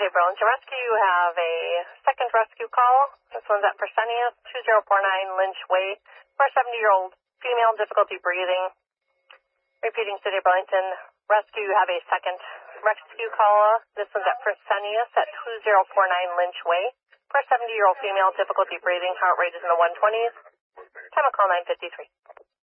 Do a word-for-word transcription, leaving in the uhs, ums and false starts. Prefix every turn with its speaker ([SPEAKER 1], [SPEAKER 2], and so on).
[SPEAKER 1] City of Burlington Rescue, you have a second rescue call. This one's at Fresenius, two zero four nine Lynch Way, for a seventy-year-old female, difficulty breathing. Repeating, City of Burlington Rescue, you have a second rescue call. This one's at Fresenius at two zero four nine Lynch Way, for a seventy-year-old female, difficulty breathing, heart rate is in the one twenties. Time of call nine fifty-three.